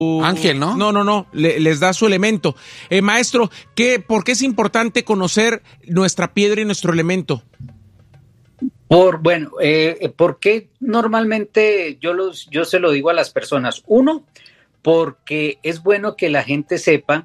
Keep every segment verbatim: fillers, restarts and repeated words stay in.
ángel, ¿no? No, no, no, le, les da su elemento. Eh, maestro, ¿qué, ¿por qué es importante conocer nuestra piedra y nuestro elemento? Por, bueno, eh, porque normalmente yo, los, yo se lo digo a las personas. Uno, porque es bueno que la gente sepa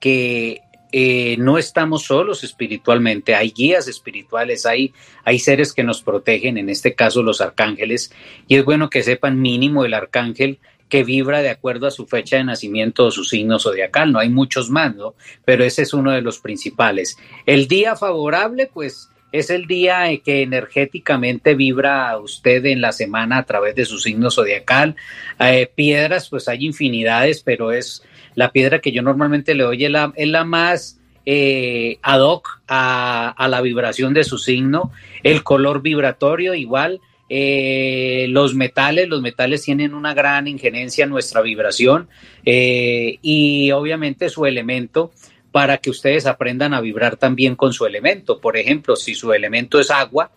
que eh, no estamos solos espiritualmente, hay guías espirituales, hay, hay seres que nos protegen, en este caso los arcángeles, y es bueno que sepan mínimo el arcángel que vibra de acuerdo a su fecha de nacimiento o su signo zodiacal. No hay muchos más, ¿no? Pero ese es uno de los principales. El día favorable, pues, es el día que energéticamente vibra usted en la semana a través de su signo zodiacal. Eh, piedras, pues hay infinidades, pero es la piedra que yo normalmente le doy es la, es la más eh, ad hoc a, a la vibración de su signo. El color vibratorio igual. Eh, los metales, los metales tienen una gran injerencia en nuestra vibración eh, y obviamente su elemento, para que ustedes aprendan a vibrar también con su elemento. Por ejemplo, si su elemento es agua,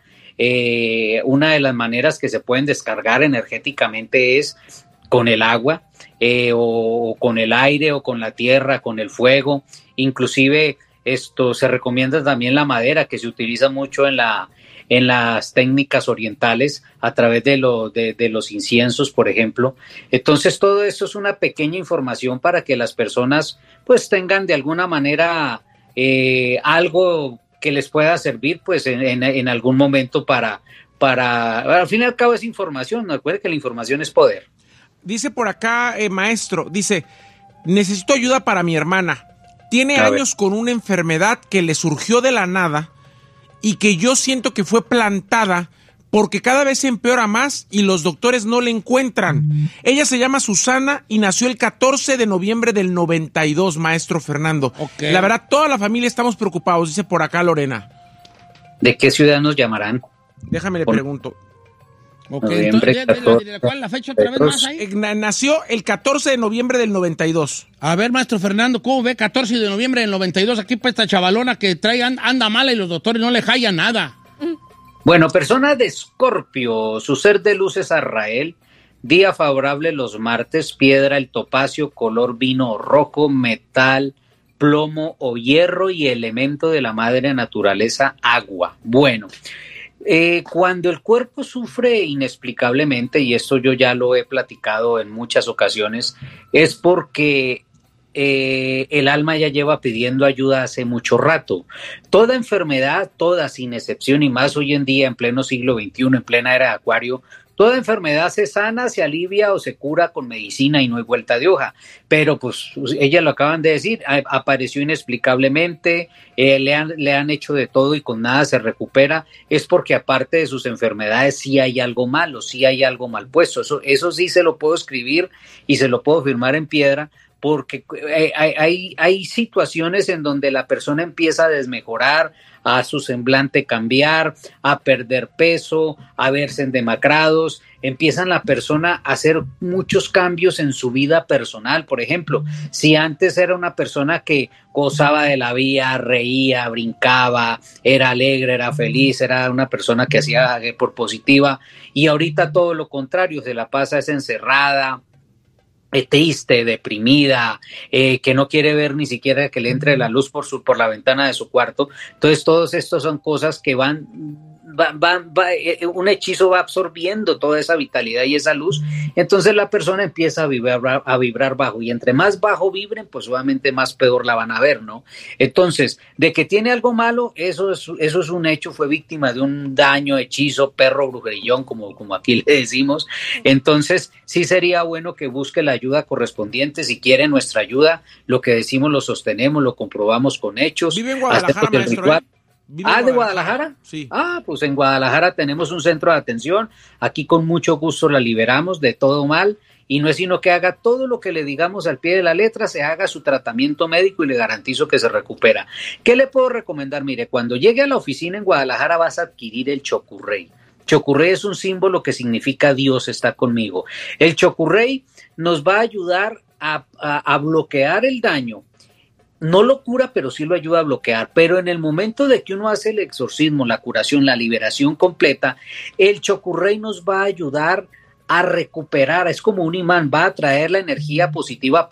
eh, una de las maneras que se pueden descargar energéticamente es con el agua eh, o con el aire o con la tierra, con el fuego. Inclusive esto se recomienda también la madera, que se utiliza mucho en la en las técnicas orientales a través de, lo, de, de los inciensos, por ejemplo. Entonces, todo esto es una pequeña información para que las personas pues tengan de alguna manera eh, algo que les pueda servir pues en, en, en algún momento para, para, al fin y al cabo es información, ¿no? Recuerde que la información es poder. Dice por acá, eh, maestro, dice, necesito ayuda para mi hermana. Tiene a años ver. con una enfermedad que le surgió de la nada y que yo siento que fue plantada porque cada vez se empeora más y los doctores no le encuentran. Mm. Ella se llama Susana y nació el catorce de noviembre del noventa y dos, maestro Fernando. Okay. La verdad, toda la familia estamos preocupados, dice por acá Lorena. ¿De qué ciudad nos llamarán? Déjame le pregunto. Ok, entonces, ¿de, de, de, de cuál la fecha otra vez más ahí? Nació el catorce de noviembre del noventa y dos. A ver, maestro Fernando, ¿cómo ve? catorce de noviembre del noventa y dos, aquí para esta chavalona que trae, anda mala y los doctores no le hallan nada. Bueno, persona de Escorpio, su ser de luz es Arrael, día favorable los martes, piedra el topacio, color vino rojo, metal, plomo o hierro y elemento de la madre naturaleza, agua. Bueno, Eh, cuando el cuerpo sufre inexplicablemente, y esto yo ya lo he platicado en muchas ocasiones, es porque eh, el alma ya lleva pidiendo ayuda hace mucho rato. Toda enfermedad, toda sin excepción, y más hoy en día en pleno siglo veintiuno, en plena era de Acuario, toda enfermedad se sana, se alivia o se cura con medicina y no hay vuelta de hoja. Pero pues ellas lo acaban de decir, a, apareció inexplicablemente, eh, le, han, le han hecho de todo y con nada se recupera. Es porque aparte de sus enfermedades sí hay algo malo, sí hay algo mal puesto. Eso, eso sí se lo puedo escribir y se lo puedo firmar en piedra, porque hay, hay, hay situaciones en donde la persona empieza a desmejorar, a su semblante cambiar, a perder peso, a verse endemacrados, empiezan la persona a hacer muchos cambios en su vida personal. Por ejemplo, si antes era una persona que gozaba de la vida, reía, brincaba, era alegre, era feliz, era una persona que hacía por positiva, y ahorita todo lo contrario, se la pasa es encerrada, triste, deprimida, eh, que no quiere ver ni siquiera que le entre la luz por su por la ventana de su cuarto. Entonces, todos estos son cosas que van, van, van va, eh, un hechizo va absorbiendo toda esa vitalidad y esa luz. Entonces, la persona empieza a vibrar, a vibrar bajo, y entre más bajo vibren, pues obviamente más peor la van a ver, ¿no? Entonces, de que tiene algo malo, eso es, eso es un hecho, fue víctima de un daño, hechizo, perro, brujerillón, como, como aquí le decimos. Entonces, sí sería bueno que busque la ayuda correspondiente. Si quiere nuestra ayuda, lo que decimos lo sostenemos, lo comprobamos con hechos. Vive en Guadalajara, maestro, ¿eh? ¿Vive ah, en ¿de Guadalajara? Sí. Ah, pues en Guadalajara tenemos un centro de atención. Aquí con mucho gusto la liberamos de todo mal. Y no es sino que haga todo lo que le digamos al pie de la letra, se haga su tratamiento médico y le garantizo que se recupera. ¿Qué le puedo recomendar? Mire, cuando llegue a la oficina en Guadalajara vas a adquirir el Chocurrey. Chocurrey es un símbolo que significa Dios está conmigo. El Chocurrey nos va a ayudar a, a, a bloquear el daño. No lo cura, pero sí lo ayuda a bloquear. Pero en el momento de que uno hace el exorcismo, la curación, la liberación completa, el Chocurrey nos va a ayudar a recuperar, es como un imán, va a traer la energía positiva